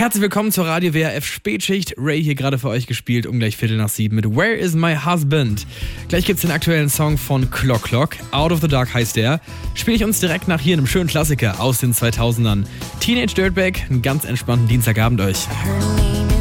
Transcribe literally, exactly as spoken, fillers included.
Herzlich willkommen zur Radio W R F Spätschicht. Ray hier gerade für euch gespielt, um gleich Viertel nach sieben mit Where is my husband? Gleich gibt's den aktuellen Song von Clock Clock. Out of the Dark heißt der. Spiele ich uns direkt nach hier einem schönen Klassiker aus den zweitausendern. Teenage Dirtbag, einen ganz entspannten Dienstagabend euch.